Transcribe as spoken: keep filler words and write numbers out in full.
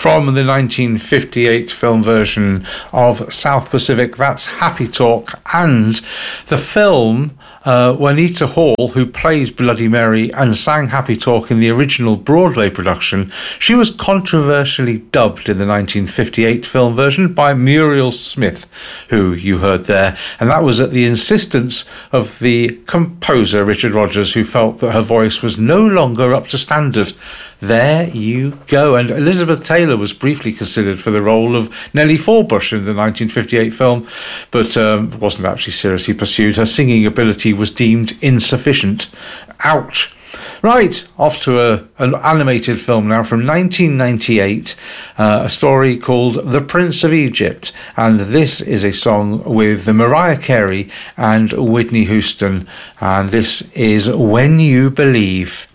from the nineteen fifty-eight film version of South Pacific. That's Happy Talk. And the film, uh, Juanita Hall, who plays Bloody Mary and sang Happy Talk in the original Broadway production, she was controversially dubbed in the nineteen fifty-eight film version by Muriel Smith, who you heard there. And that was at the insistence of the composer Richard Rodgers, who felt that her voice was no longer up to standard. There you go. And Elizabeth Taylor was briefly considered for the role of Nellie Forbush in the nineteen fifty-eight film, but um, wasn't actually seriously pursued. Her singing ability was deemed insufficient. Ouch. Right, off to a, an animated film now from nineteen ninety-eight, uh, a story called The Prince of Egypt. And this is a song with Mariah Carey and Whitney Houston. And this is When You Believe.